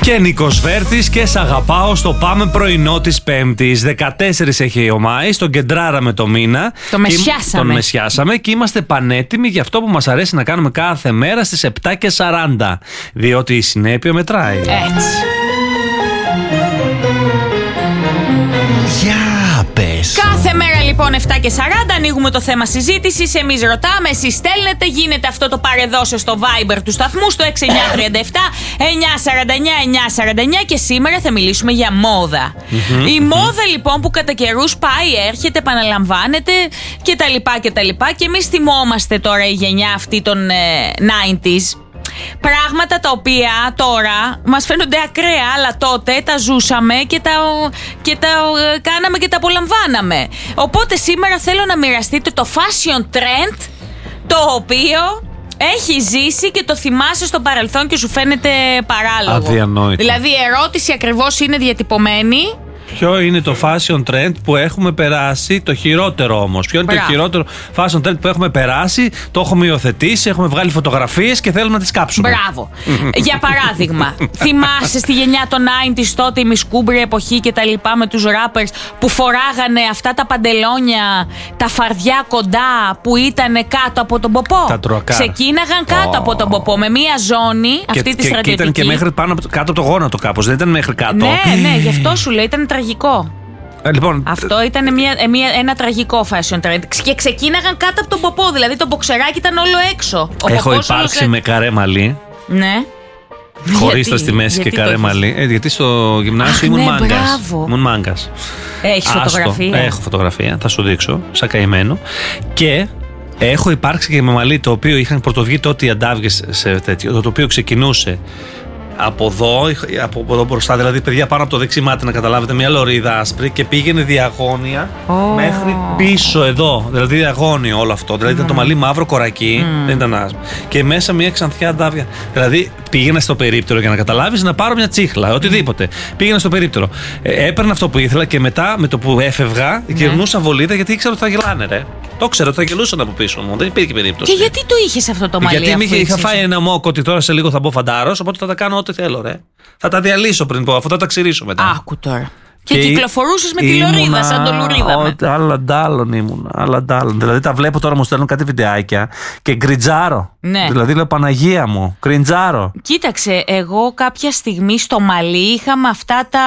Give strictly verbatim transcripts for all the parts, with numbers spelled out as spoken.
Και Νίκος Βέρτης και σ' αγαπάω στο Πάμε πρωινό της Πέμπτης. δεκατέσσερις έχει ο Μάης, τον κεντράραμε το μήνα. Το μεσιάσαμε. Τον μεσιάσαμε και είμαστε πανέτοιμοι για αυτό που μας αρέσει να κάνουμε κάθε μέρα στις επτά και σαράντα. Διότι η συνέπεια μετράει. Έτσι. Για πες. Κάθε μέρα λοιπόν επτά και σαράντα ανοίγουμε το θέμα συζήτησης. Εμείς ρωτάμε, εσείς στέλνετε, γίνεται αυτό το παρεδώσιο στο Viber του σταθμού στο έξι εννιά τρία επτά εννιά σαράντα εννιά εννιά σαράντα εννιά και σήμερα θα μιλήσουμε για μόδα. Mm-hmm, Η mm-hmm. μόδα λοιπόν που κατά καιρούς πάει, έρχεται, επαναλαμβάνεται κτλ. κτλ. Και εμείς θυμόμαστε τώρα η γενιά αυτή των ε, ενενήντα. Πράγματα τα οποία τώρα μας φαίνονται ακραία, αλλά τότε τα ζούσαμε και τα, και τα κάναμε και τα απολαμβάναμε. Οπότε σήμερα θέλω να μοιραστείτε το fashion trend το οποίο έχει ζήσει και το θυμάσαι στο παρελθόν και σου φαίνεται παράλογο. Αδιανόητο. Δηλαδή η ερώτηση ακριβώς είναι διατυπωμένη. Ποιο είναι το fashion trend που έχουμε περάσει, το χειρότερο όμως? Ποιο είναι Μπράβο. το χειρότερο fashion trend που έχουμε περάσει, το έχουμε υιοθετήσει, έχουμε βγάλει φωτογραφίες και θέλουμε να τις κάψουμε? Μπράβο. Για παράδειγμα, θυμάσαι στη γενιά των ενενήντα τότε η μισκούμπρη εποχή και τα λοιπά με τους rappers που φοράγανε αυτά τα παντελόνια, τα φαρδιά κοντά που ήταν κάτω από τον ποπό. Τα τρουακά. Ξεκίναγαν κάτω oh. από τον ποπό με μία ζώνη, και, αυτή τη και, στρατιωτική. Και ήταν και μέχρι πάνω, κάτω από το γόνατο κάπως, δεν ήταν μέχρι κάτω. Ναι, ναι, γι' αυτό σου λέει, ήταν τραγικό. Ε, λοιπόν, αυτό ήταν μια, μια, ένα τραγικό fashion trend. Και ξεκίναγαν κάτω από τον ποπό, δηλαδή το μποξεράκι ήταν όλο έξω. Ο έχω υπάρξει με καρέ μαλλί. Ναι. Χωρίς τα στη μέση και καρέ μαλλί. Ε, γιατί στο γυμνάσιο ήμουν ναι, μάγκας. Ήμουν μάγκας. Έχεις φωτογραφία? Έχω φωτογραφία, θα σου δείξω. Σαν καημένο. Και έχω υπάρξει και με μαλλί το οποίο είχαν πρωτοβγεί τότε οι αντάβγες σε τέτοιο. Το οποίο ξεκινούσε από εδώ, από εδώ μπροστά, δηλαδή παιδιά πάνω από το δεξί μάτι, να καταλάβετε, μια λωρίδα άσπρη και πήγαινε διαγώνια oh. μέχρι πίσω εδώ. Δηλαδή διαγώνιο όλο αυτό. Δηλαδή mm. ήταν το μαλλί μαύρο κορακί, mm. δεν ήταν άσπρο. Και μέσα μια ξανθιά αντάβια. Δηλαδή πήγαινα στο περίπτερο για να καταλάβεις να πάρω μια τσίχλα, οτιδήποτε. Πήγαινα στο περίπτερο. Ε, έπαιρνα αυτό που ήθελα και μετά με το που έφευγα, mm. γυρνούσα βολίδα γιατί ήξερα ότι θα γελάνε, ρε. Το ξέρω ότι θα γελούσαν από πίσω μου. Δεν υπήρχε περίπτωση. Και γιατί το είχες αυτό το μαλλί? Γιατί είχα, είχα φάει ένα μόκο ότι τώρα σε λίγο θα μπω φαντάρος, οπότε θα τα κάνω ό,τι θέλω, ρε. Θα τα διαλύσω πριν πω, αφού θα τα ξηρίσω μετά. Άκου τώρα. Και, και κυκλοφορούσες με τη λωρίδα, σαν το λουρίδα. Άλλα ντάλλον ήμουν. Άλλα ντάλλον. Δηλαδή τα βλέπω τώρα, μου στέλνουν κάτι βιντεάκια και γκριτζάρω. Ναι. Δηλαδή λέω Παναγία μου, γκριτζάρω. Κοίταξε, εγώ κάποια στιγμή στο μαλλί είχαμε αυτά τα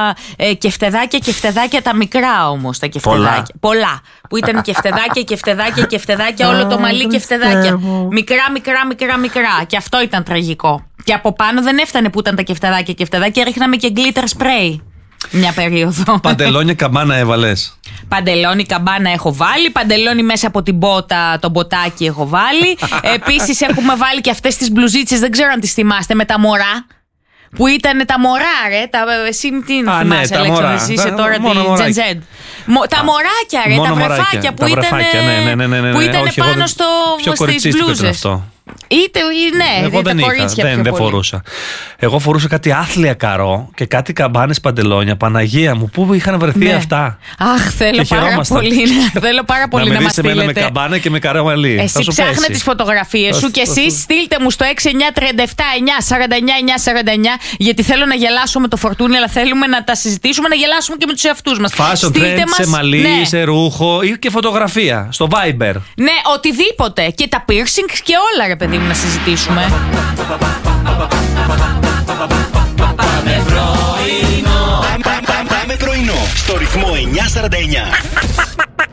ε, κεφτεδάκια, κεφτεδάκια τα μικρά όμως. Τα κεφτεδάκια. Πολλά. Πολλά. Που ήταν κεφτεδάκια, κεφτεδάκια, κεφτεδάκια, όλο το μαλλί κεφτεδάκια. Μικρά, μικρά, μικρά, μικρά. Και αυτό ήταν τραγικό. Και από πάνω δεν έφτανε που ήταν τα κεφτεδάκια, κεφτεδάκια, ρίχναμε και glitter spray. Μια περίοδο. Παντελόνια καμπάνα έβαλες? Παντελόνι καμπάνα έχω βάλει. Παντελόνι μέσα από την μπότα, το μποτάκι έχω βάλει. Επίσης έχουμε βάλει και αυτές τις μπλουζίτσες, δεν ξέρω αν τις θυμάστε, με τα μωρά. Που ήταν τα μωρά, ρε. Τα, εσύ τι θυμάσαι, ναι, Αλέξανδρο, εσύ είσαι τώρα την Gen Z. Τα μωράκια, ρε, τα βρεφάκια που ήταν ναι, ναι, ναι, ναι, ναι, πάνω στο, στις μπλούζες. Είτε, ναι, εγώ δεν είχα, δεν, δεν φορούσα. Εγώ φορούσα κάτι άθλια καρό και κάτι καμπάνες παντελόνια. Παναγία μου, πού είχαν βρεθεί ναι. αυτά? Αχ, θέλω πάρα πολύ, θέλω πάρα πολύ να, να μας στείλετε. Με καμπάνα και με καρό μαλλί. Εσύ ψάχνε τις φωτογραφίες σου και εσείς στείλτε μου στο έξι εννιά τρία επτά εννιά σαράντα εννιά εννιά σαράντα εννιά, γιατί θέλω να γελάσω με το Φορτούνι, αλλά θέλουμε να τα συζητήσουμε, να γελάσουμε και με τους εαυτούς μας. Fashion trend, σε μαλλί, ναι. σε ρούχο ή και φωτογραφία στο Viber. Ναι, οτιδήποτε. Και τα piercings και όλα, ρε παιδί μου, να συζητήσουμε. Πάμε πρωινό στο ρυθμό εννιά σαράντα εννιά.